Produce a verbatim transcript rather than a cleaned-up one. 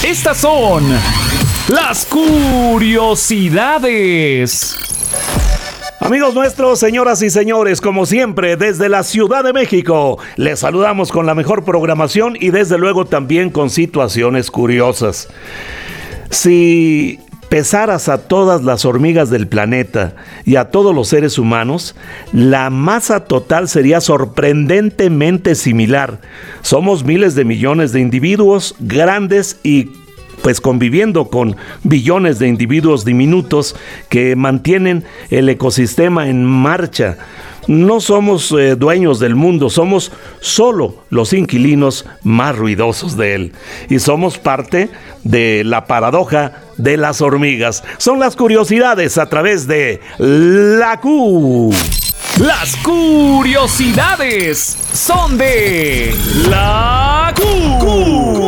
Estas son las curiosidades. Amigos nuestros, señoras y señores, como siempre, desde la Ciudad de México, les saludamos con la mejor programación y desde luego también con situaciones curiosas. Si pesaras a todas las hormigas del planeta y a todos los seres humanos, la masa total sería sorprendentemente similar. Somos miles de millones de individuos grandes y pues conviviendo con billones de individuos diminutos que mantienen el ecosistema en marcha. No somos eh, dueños del mundo, somos solo los inquilinos más ruidosos de él. Y somos parte de la paradoja de las hormigas. Son las curiosidades a través de la Q. Las curiosidades son de la Q.